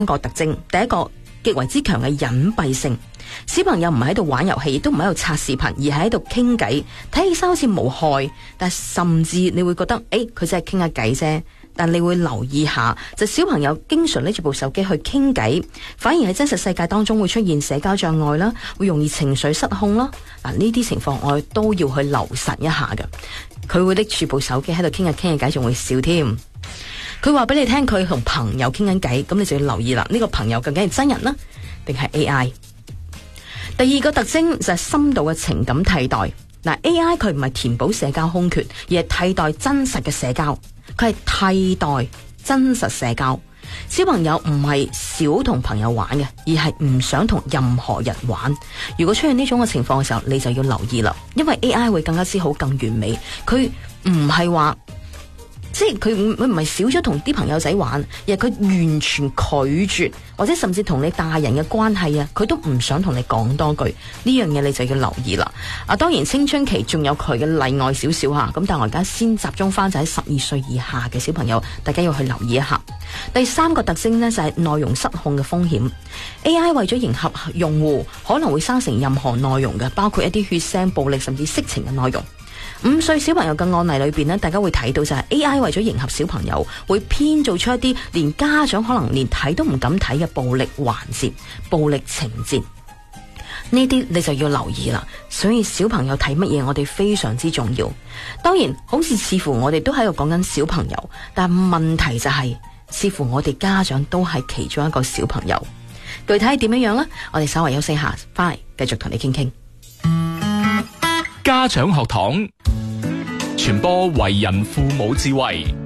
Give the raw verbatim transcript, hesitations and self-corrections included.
個特徵，第一個極為之強嘅隱蔽性。小朋友唔係喺度玩遊戲，亦都唔喺度刷視頻，而係喺度傾偈，睇起身好似無害，但係甚至你會覺得，誒，佢真係傾下偈啫。但你會留意下，就小朋友經常拎住部手機去傾偈，反而喺真實世界當中會出現社交障礙啦，會容易情緒失控啦。嗱，呢啲情況我哋都要去留神一下嘅。佢會拎住部手機喺度傾下傾下偈，仲會笑添。佢話俾你聽，佢同朋友傾緊偈，咁你就要留意啦。呢個朋友究竟係真人啦，定係 A I？第二個特徵就係深度嘅情感替代。嗱，A I 佢唔係填補社交空缺，而係替代真實嘅社交。佢係替代真實社交。小朋友唔係少同朋友玩嘅，而係唔想同任何人玩。如果出現呢種嘅情況嘅時候，你就要留意啦，因為 A I 會更加之好，更完美。佢唔係話。即係佢佢唔係少咗同啲朋友仔玩，而係佢完全拒絕，或者甚至同你大人嘅關係啊，佢都唔想同你講多句。呢樣嘢你就要留意啦。啊，當然青春期仲有佢嘅例外少少吓，咁但係我而家先集中翻就喺十二歲以下嘅小朋友，大家要去留意一下。第三個特徵呢，就係內容失控嘅風險。A I 為咗迎合用戶，可能會生成任何內容嘅，包括一啲血腥、暴力甚至色情嘅內容。五歲小朋友嘅案例裏邊呢，大家會睇到就係 A I 為咗迎合小朋友，會編造出一啲連家長可能連睇都唔敢睇嘅暴力環節、暴力情節。呢啲你就要留意啦。所以小朋友睇乜嘢，我哋非常之重要。當然，好似似乎我哋都喺度講緊小朋友，但問題就係、是，似乎我哋家長都係其中一個小朋友。具體係點樣樣呢？我哋稍為休息下，翻嚟繼續同你傾傾。 家長學堂傳播為人父母智慧，